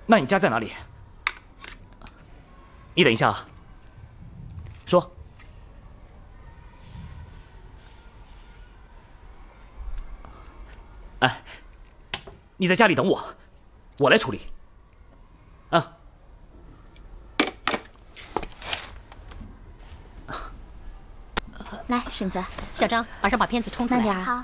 那你家在哪里？你等一下啊，说。哎，你在家里等我，我来处理。啊。 来，婶子，小张，马上把片子冲出来。 慢点。 好。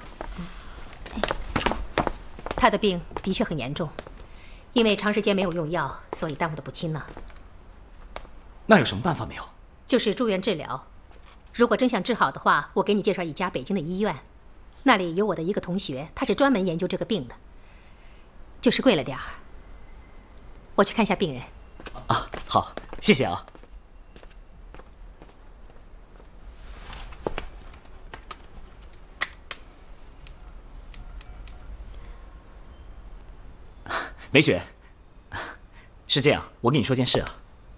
他的病的确很严重，因为长时间没有用药，所以耽误的不轻呢。 那有什么办法没有？ 就是住院治疗。如果真想治好的话，我给你介绍一家北京的医院，那里有我的一个同学，他是专门研究这个病的。就是贵了点儿。我去看一下病人。 啊，好，谢谢啊。梅雪，是这样，我跟你说件事啊。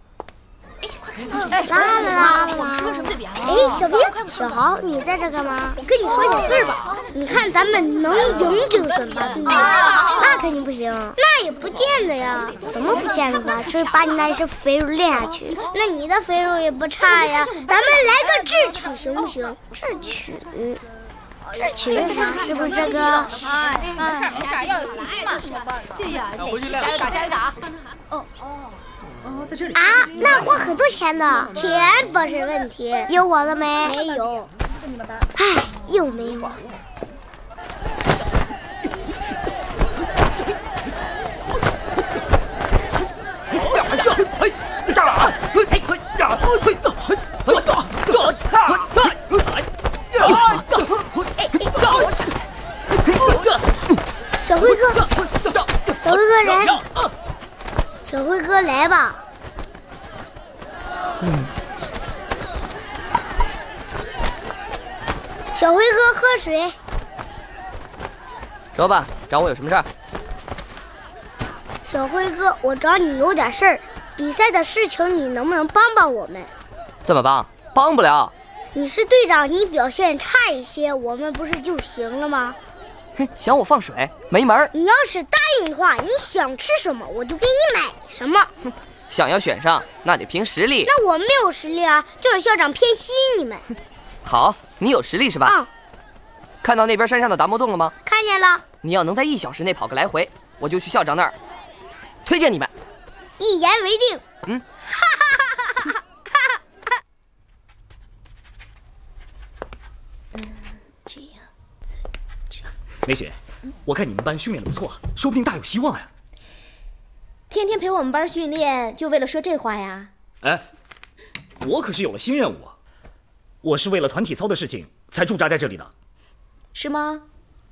我们说什么最严了？哎，小斌、小豪，你在这干嘛？我跟你说件事吧。你看咱们能赢这个选拔对吗？那肯定不行，那也不见得呀。怎么不见得吧？就是把你那一身肥肉练下去。那你的肥肉也不差呀。咱们来个智取行不行？智取是啥？是不是这个？ 没事，要有信心嘛。对呀，回去加油打。 在这里啊，那花很多钱的，钱不是问题。有我的没？没有。唉，又没我。小辉哥，小辉哥来，小辉哥来吧。小辉哥喝水。 说吧，找我有什么事儿？ 小辉哥，我找你有点事儿，比赛的事情你能不能帮帮我们？ 怎么帮？帮不了。 你是队长，你表现差一些，我们不是就行了吗？ 哼，想我放水，没门儿。 你要是答应的话，你想吃什么我就给你买什么。 哼，想要选上，那得凭实力。 那我没有实力啊，就是校长偏心你们。 好，你有实力是吧？ 啊。 看到那边山上的达摩洞了吗？ 看见了。 你要能在1小时内跑个来回，我就去校长那儿推荐你们。 一言为定。 嗯。 这样。 梅雪，我看你们班训练的不错，说不定大有希望呀。 天天陪我们班训练，就为了说这话呀？ 哎，我可是有了新任务啊！我是为了团体操的事情才驻扎在这里的。 是吗？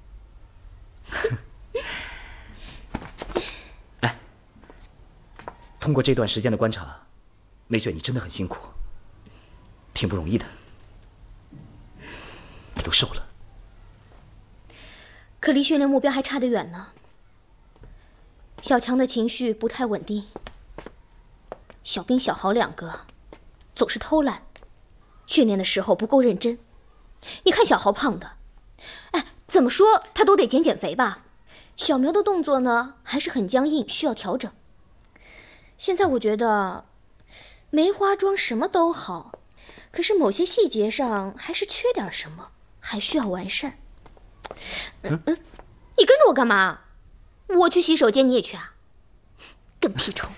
哎，通过这段时间的观察，梅雪，你真的很辛苦，挺不容易的。你都瘦了， 可离训练目标还差得远呢。小强的情绪不太稳定，小兵、小豪2个总是偷懒，训练的时候不够认真。你看小豪胖的，哎，怎么说他都得减肥吧。小苗的动作呢还是很僵硬，需要调整。现在我觉得梅花桩什么都好，可是某些细节上还是缺点什么，还需要完善。你跟着我干嘛？我去洗手间，你也去啊？跟屁虫！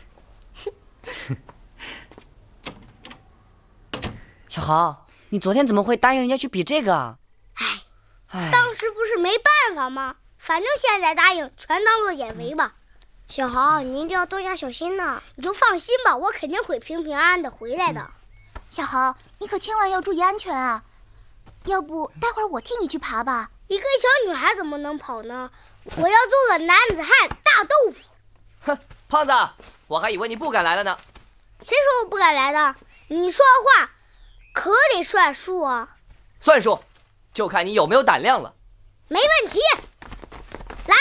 小豪，你昨天怎么会答应人家去比这个啊？ 当时不是没办法吗？反正现在答应，全当做减肥吧。小豪，你一定要多加小心呢。你就放心吧，我肯定会平平安安的回来的。 小豪，你可千万要注意安全啊！要不待会儿我替你去爬吧。 一个小女孩怎么能跑呢？我要做个男子汉大豆腐。 哼，胖子，我还以为你不敢来了呢。 谁说我不敢来的？你说话可得算数啊。 算数，就看你有没有胆量了。 没问题，来。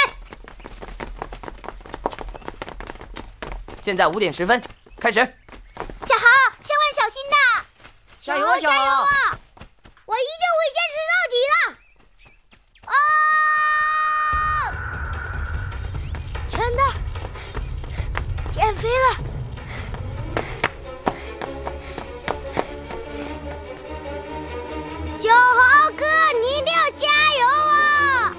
现在5点10分，开始。 小豪，千万小心呐！ 加油啊，小豪！ 加油啊！我一定会坚持到底的。全的坚减肥了。小豪哥，你一定要加油啊！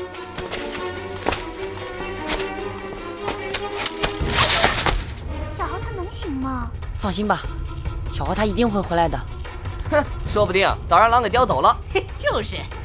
小豪他能行吗？ 放心吧，小豪他一定会回来的。 哼，说不定早让狼给叼走了。 就是。